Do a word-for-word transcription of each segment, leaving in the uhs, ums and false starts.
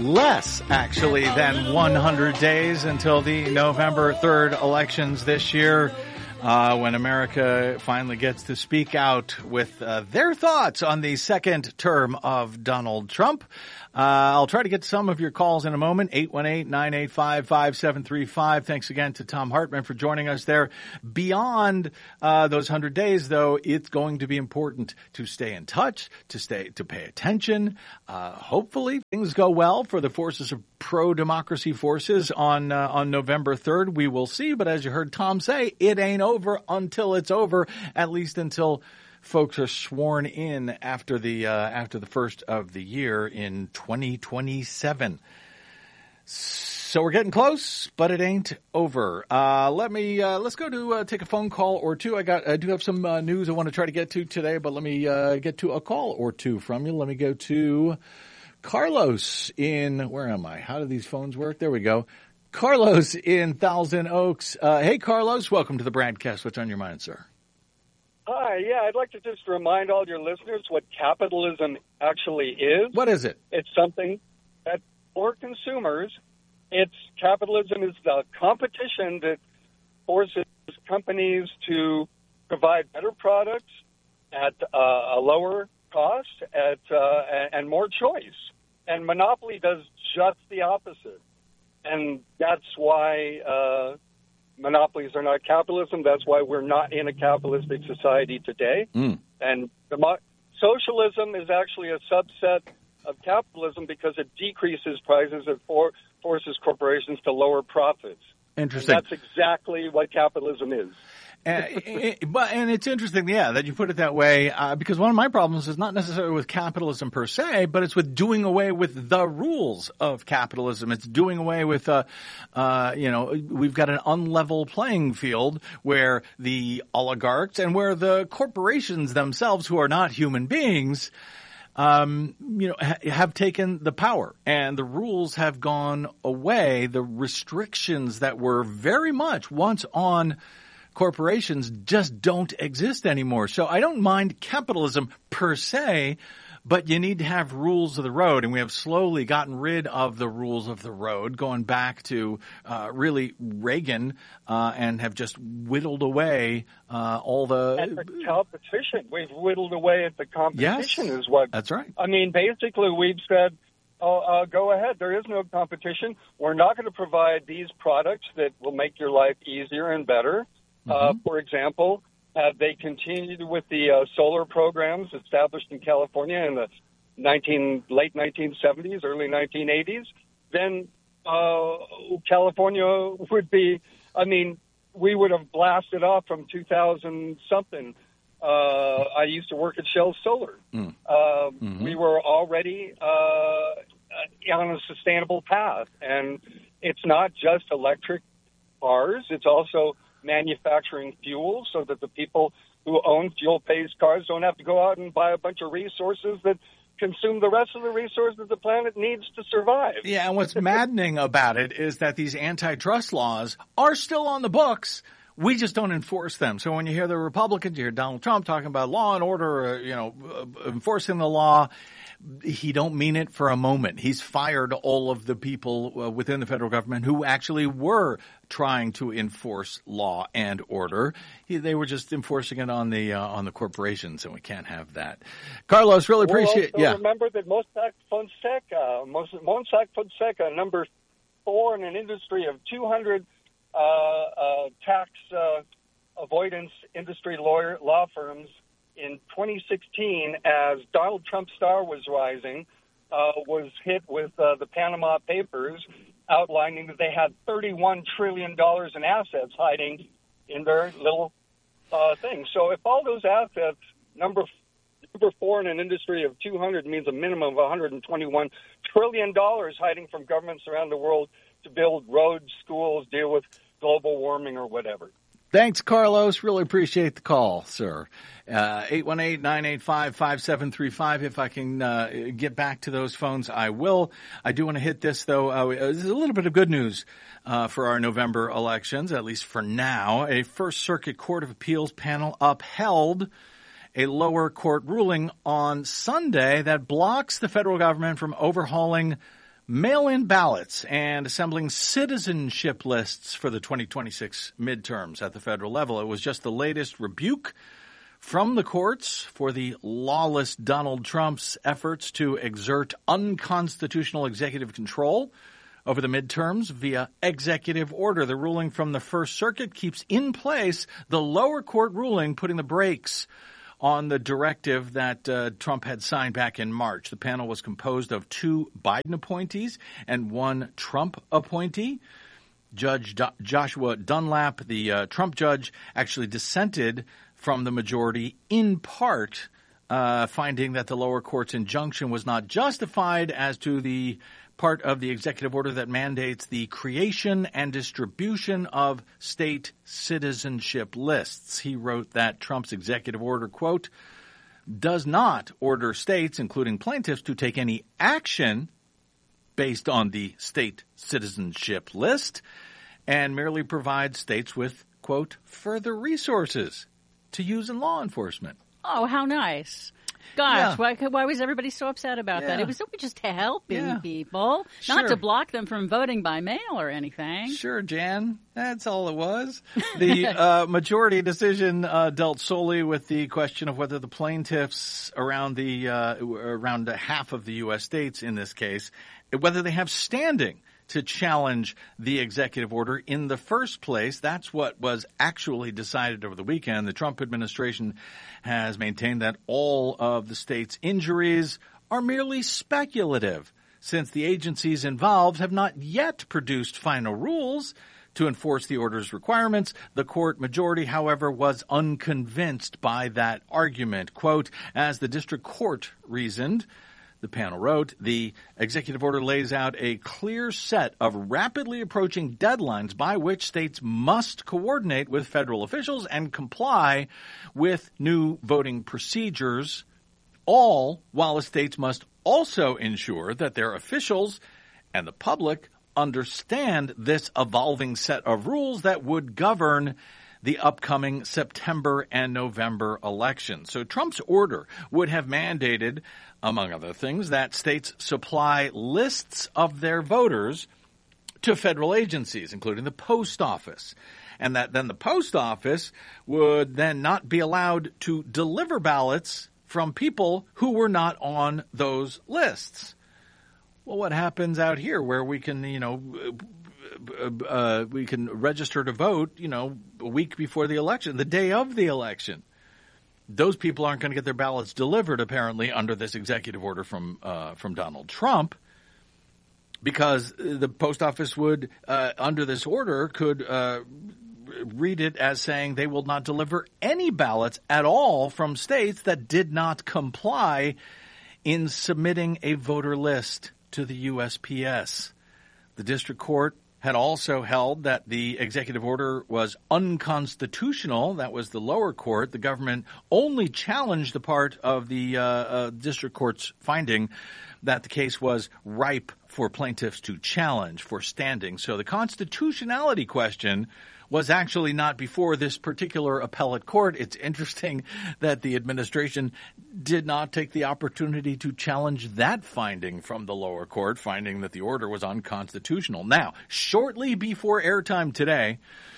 less, actually, than one hundred days until the November third elections this year, uh, when America finally gets to speak out with uh, their thoughts on the second term of Donald Trump. Uh, I'll try to get to some of your calls in a moment. eight one eight, nine eight five, five seven three five. Thanks again to Thom Hartmann for joining us there. Beyond uh, those one hundred days, though, it's going to be important to stay in touch, to stay, to pay attention. Uh, hopefully things go well for the forces of pro-democracy forces on uh, on November third. We will see. But as you heard Tom say, it ain't over until it's over, at least until folks are sworn in after the uh, after the first of the year in twenty twenty-seven. So we're getting close, but it ain't over. Uh, let me uh, let's go to uh, take a phone call or two. I got I do have some uh, news I want to try to get to today, but let me uh, get to a call or two from you. Let me go to Carlos in where am I? How do these phones work? There we go. Carlos in Thousand Oaks. Uh, hey, Carlos, welcome to the broadcast. What's on your mind, sir? Hi, yeah, I'd like to just remind all your listeners what capitalism actually is. What is it? It's something that for consumers, it's capitalism is the competition that forces companies to provide better products at uh, a lower cost at uh, and more choice. And monopoly does just the opposite. And that's why uh, monopolies are not capitalism. That's why we're not in a capitalistic society today. Mm. And the, socialism is actually a subset of capitalism because it decreases prices and for, forces corporations to lower profits. Interesting. And that's exactly what capitalism is. and, it, but, and it's interesting, yeah, that you put it that way, uh, because one of my problems is not necessarily with capitalism per se, but it's with doing away with the rules of capitalism. It's doing away with, uh, uh, you know, we've got an unlevel playing field where the oligarchs and where the corporations themselves, who are not human beings, Um, you know, ha- have taken the power, and the rules have gone away. The restrictions that were very much once on corporations just don't exist anymore. So I don't mind capitalism per se, but you need to have rules of the road, and we have slowly gotten rid of the rules of the road, going back to uh, really Reagan, uh, and have just whittled away uh, all the... And the competition. We've whittled away at the competition yes, is what... That's right. I mean, basically, we've said, oh, uh, go ahead. There is no competition. We're not going to provide these products that will make your life easier and better. Mm-hmm. Uh, for example... Uh, they continued with the uh, solar programs established in California in the nineteen, late nineteen seventies, early nineteen eighties. Then uh, California would be, I mean, we would have blasted off from two thousand something. Uh, I used to work at Shell Solar. Mm. Uh, mm-hmm. We were already uh, on a sustainable path. And it's not just electric cars. It's also manufacturing fuel so that the people who own fuel-based cars don't have to go out and buy a bunch of resources that consume the rest of the resources the planet needs to survive. Yeah, and what's maddening about it is that these antitrust laws are still on the books. We just don't enforce them. So when you hear the Republicans, you hear Donald Trump talking about law and order, uh, you know, uh, enforcing the law, he don't mean it for a moment. He's fired all of the people uh, within the federal government who actually were trying to enforce law and order. He, they were just enforcing it on the uh, on the corporations, and we can't have that. Carlos, really appreciate. Well, yeah. Remember that Mossack Fonseca, Mossack Fonseca, number four in an industry of two hundred uh, uh, tax uh, avoidance industry lawyer law firms. In twenty sixteen, as Donald Trump's star was rising, uh, was hit with uh, the Panama Papers outlining that they had thirty-one trillion dollars in assets hiding in their little uh, thing. So if all those assets, number, number four in an industry of two hundred means a minimum of one hundred twenty-one trillion dollars hiding from governments around the world to build roads, schools, deal with global warming or whatever. Thanks, Carlos. Really appreciate the call, sir. Uh, eight one eight, nine eight five, five seven three five. If I can uh, get back to those phones, I will. I do want to hit this, though. Uh, this is a little bit of good news uh, for our November elections, at least for now. A First Circuit Court of Appeals panel upheld a lower court ruling on Sunday that blocks the federal government from overhauling mail-in ballots and assembling citizenship lists for the twenty twenty-six midterms at the federal level. It was just the latest rebuke from the courts for the lawless Donald Trump's efforts to exert unconstitutional executive control over the midterms via executive order. The ruling from the First Circuit keeps in place the lower court ruling putting the brakes on the directive that uh, Trump had signed back in March. The panel was composed of two Biden appointees and one Trump appointee. Judge Do- Joshua Dunlap, the uh, Trump judge, actually dissented from the majority in part, uh, finding that the lower court's injunction was not justified as to the part of the executive order that mandates the creation and distribution of state citizenship lists. He wrote that Trump's executive order, quote, does not order states, including plaintiffs, to take any action based on the state citizenship list and merely provides states with, quote, further resources to use in law enforcement. Oh, how nice. Gosh, Yeah. why, why was everybody so upset about that? Yeah. It was just helping Yeah. people, not Sure. to block them from voting by mail or anything. Sure, Jan. That's all it was. The uh, majority decision uh, dealt solely with the question of whether the plaintiffs around the uh, around half of the U S states in this case, whether they have standing to challenge the executive order in the first place. That's what was actually decided over the weekend. The Trump administration has maintained that all of the state's injuries are merely speculative, since the agencies involved have not yet produced final rules to enforce the order's requirements. The court majority, however, was unconvinced by that argument. Quote, as the district court reasoned, the panel wrote, the executive order lays out a clear set of rapidly approaching deadlines by which states must coordinate with federal officials and comply with new voting procedures, all while the states must also ensure that their officials and the public understand this evolving set of rules that would govern the upcoming September and November elections. So Trump's order would have mandated, among other things, that states supply lists of their voters to federal agencies, including the post office, and that then the post office would then not be allowed to deliver ballots from people who were not on those lists. Well, what happens out here where we can, you know, uh, we can register to vote, you know, a week before the election, the day of the election? Those people aren't going to get their ballots delivered, apparently, under this executive order from uh, from Donald Trump, because the post office would, uh, under this order, could uh, read it as saying they will not deliver any ballots at all from states that did not comply in submitting a voter list to the U S P S. The district court had also held that the executive order was unconstitutional. That was the lower court. The government only challenged the part of the uh, uh, district court's finding that the case was ripe for plaintiffs to challenge for standing. So the constitutionality question was actually not before this particular appellate court. It's interesting that the administration did not take the opportunity to challenge that finding from the lower court, finding that the order was unconstitutional. Now, shortly before airtime today,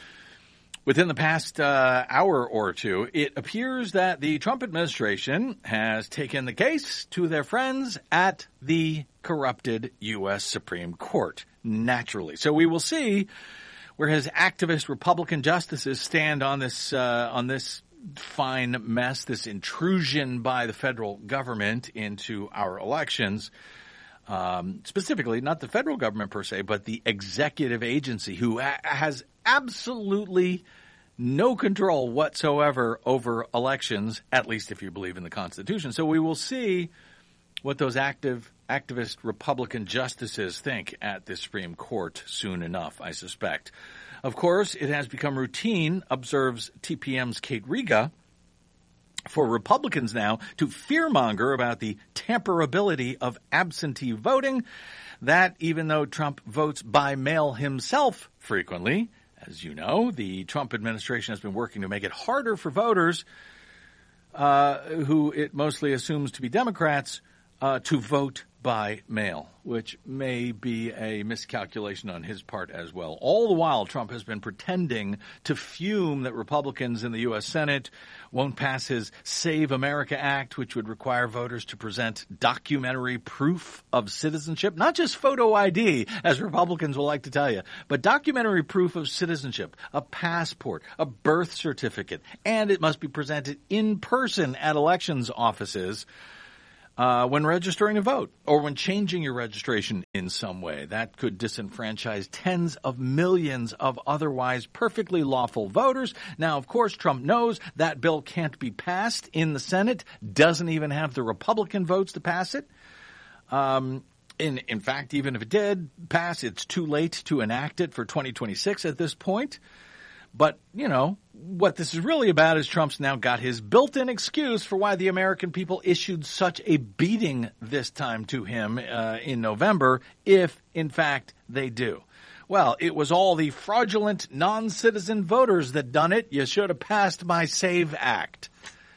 within the past uh, hour or two, it appears that the Trump administration has taken the case to their friends at the corrupted U S Supreme Court, naturally. So we will see where his activist Republican justices stand on this uh, on this fine mess, this intrusion by the federal government into our elections. Um, specifically, not the federal government per se, but the executive agency who ha- has absolutely no control whatsoever over elections, at least if you believe in the Constitution. So we will see what those active activist Republican justices think at the Supreme Court soon enough, I suspect. Of course, it has become routine, observes T P M's Kate Riga, for Republicans now to fearmonger about the tamperability of absentee voting, that even though Trump votes by mail himself frequently, as you know, the Trump administration has been working to make it harder for voters uh, who it mostly assumes to be Democrats uh, to vote by mail, which may be a miscalculation on his part as well. All the while, Trump has been pretending to fume that Republicans in the U S. Senate won't pass his Save America Act, which would require voters to present documentary proof of citizenship, not just photo I D, as Republicans will like to tell you, but documentary proof of citizenship, a passport, a birth certificate, and it must be presented in person at elections offices Uh, when registering a vote or when changing your registration in some way. That could disenfranchise tens of millions of otherwise perfectly lawful voters. Now, of course, Trump knows that bill can't be passed in the Senate, doesn't even have the Republican votes to pass it. Um, in, in fact, even if it did pass, it's too late to enact it for twenty twenty-six at this point. But, you know, what this is really about is Trump's now got his built-in excuse for why the American people issued such a beating this time to him uh, in November, if, in fact, they do. Well, it was all the fraudulent non-citizen voters that done it. You should have passed my SAVE Act.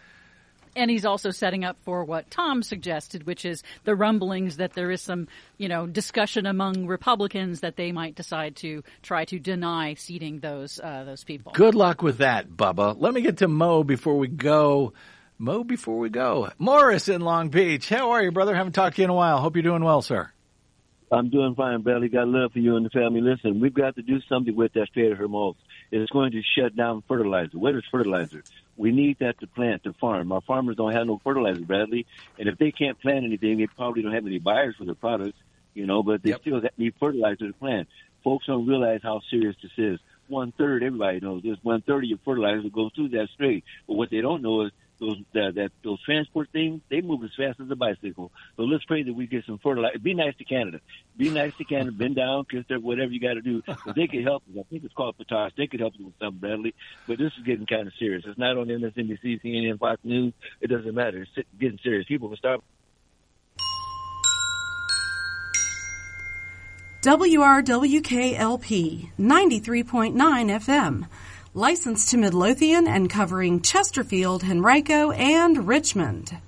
And he's also setting up for what Tom suggested, which is the rumblings that there is some, you know, discussion among Republicans that they might decide to try to deny seating those uh, those people. Good luck with that, Bubba. Let me get to Mo before we go. Mo before we go. Morris in Long Beach. How are you, brother? Haven't talked to you in a while. Hope you're doing well, sir. I'm doing fine, Bradley. Got love for you and the family. Listen, we've got to do something with that Strait of Hormuz. It's going to shut down fertilizer. What is fertilizer? We need that to plant, to farm. Our farmers don't have no fertilizer, Bradley. And if they can't plant anything, they probably don't have any buyers for their products, you know, but they yep. still need fertilizer to plant. Folks don't realize how serious this is. One-third, everybody knows this, one-third of your fertilizer goes through that strait. But what they don't know is those uh, that those transport things, they move as fast as a bicycle. So let's pray that we get some fertilizer. Be nice to Canada. Be nice to Canada. Bend down, kiss them, whatever you got to do. But they could help us. I think it's called potash. They could help us with something, Bradley. But this is getting kind of serious. It's not on M S N B C, C N N, Fox News. It doesn't matter. It's getting serious. People will start. W R W K L P ninety-three point nine F M. Licensed to Midlothian and covering Chesterfield, Henrico, and Richmond.